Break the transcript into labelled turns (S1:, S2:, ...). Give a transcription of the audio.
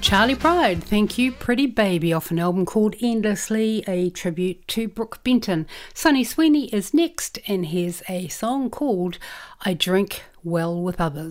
S1: Charlie Pride, thank you, Pretty Baby, off an album called Endlessly, a tribute to Brooke Benton. Sonny Sweeney is next, and here's a song called I Drink Well With Others.